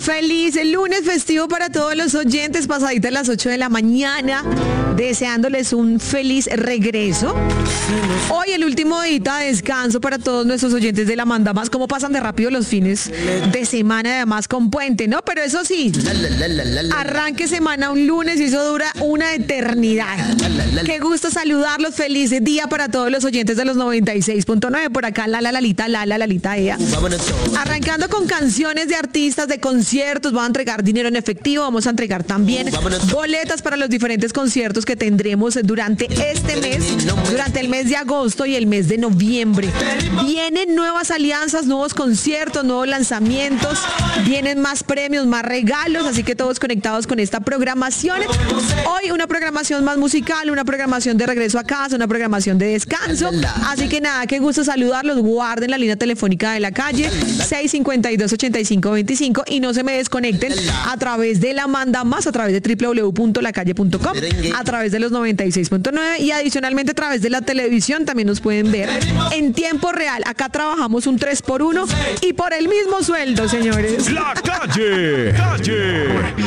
Feliz lunes festivo para todos los oyentes, pasaditas las 8 de la mañana, deseándoles un feliz regreso. Hoy el último día de descanso para todos nuestros oyentes de la Manda Más. Cómo pasan de rápido los fines de semana, además con puente, ¿no? Pero eso sí, arranque semana un lunes y eso dura una eternidad. Qué gusto saludarlos, feliz día para todos los oyentes de los 96.9. Por acá Lalita ella. Arrancando con canciones de artistas, de conciertos, vamos a entregar dinero en efectivo, vamos a entregar también boletas para los diferentes conciertos que tendremos durante este mes, durante el mes de agosto y el mes de noviembre. Vienen nuevas alianzas, nuevos conciertos, nuevos lanzamientos, vienen más premios, más regalos, así que todos conectados con esta programación. Hoy una programación más musical, una programación de regreso a casa, una programación de descanso, así que nada, qué gusto saludarlos, guarden la línea telefónica de la calle 652-8525 y no se me desconecten a través de la Manda Más, a través de www.lacalle.com, a través de los 96.9 y adicionalmente a través de la televisión también nos pueden ver en tiempo real. Acá trabajamos un 3x1 y por el mismo sueldo, señores. La calle.